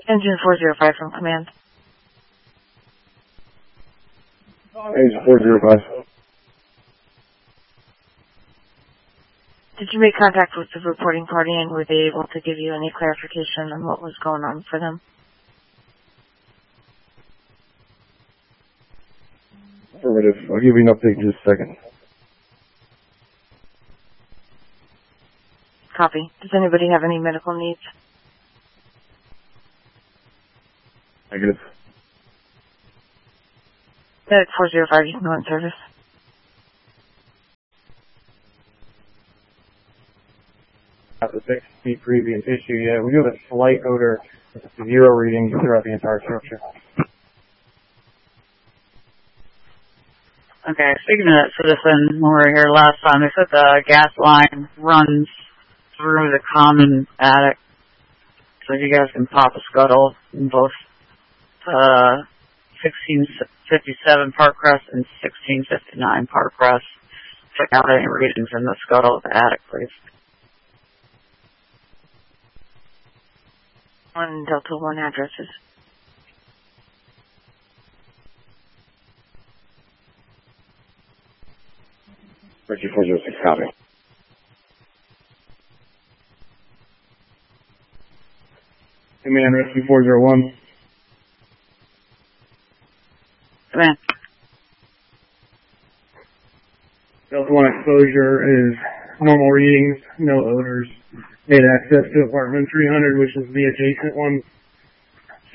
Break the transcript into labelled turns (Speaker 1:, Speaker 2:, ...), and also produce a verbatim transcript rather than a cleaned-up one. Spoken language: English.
Speaker 1: Engine four zero five from command.
Speaker 2: Engine four zero five.
Speaker 1: Did you make contact with the reporting party, and were they able to give you any clarification on what was going on for them?
Speaker 2: Affirmative. I'll give you an update in just a second.
Speaker 1: Copy. Does anybody have any medical needs?
Speaker 2: Negative.
Speaker 1: Medic four zero five, you can go in service.
Speaker 3: At the six feet previous issue, yeah, we do have a slight odor, zero readings throughout the entire structure.
Speaker 4: Okay, speaking of that citizen, when we were here last time, they said the gas line runs through the common attic. So if you guys can pop a scuttle in both uh, sixteen fifty-seven Parkcrest and sixteen fifty-nine Parkcrest, check out any readings in the scuttle of the attic, please.
Speaker 1: One Delta one addresses.
Speaker 2: Richie four zero six, copy.
Speaker 3: Command Rescue four zero one.
Speaker 4: Command.
Speaker 3: Delta one exposure is normal readings, no odors. Made access to apartment three hundred, which is the adjacent one,